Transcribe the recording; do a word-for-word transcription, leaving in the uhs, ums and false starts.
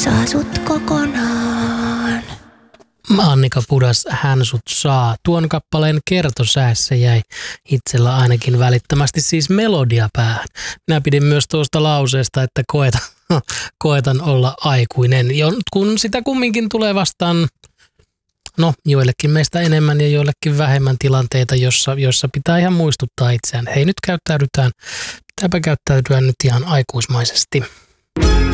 saa sut kokonaan. Annika Pudas, Hän sut saa. Tuon kappaleen kertosäässä jäi itsellä ainakin välittömästi siis melodia päähän. Minä pidin myös tuosta lauseesta, että koetan, koetan olla aikuinen. Kun sitä kumminkin tulee vastaan, no joillekin meistä enemmän ja joillekin vähemmän tilanteita, jossa, jossa pitää ihan muistuttaa itseään. Hei, nyt käyttäydytään, pitääpä käyttäytyä nyt ihan aikuismaisesti.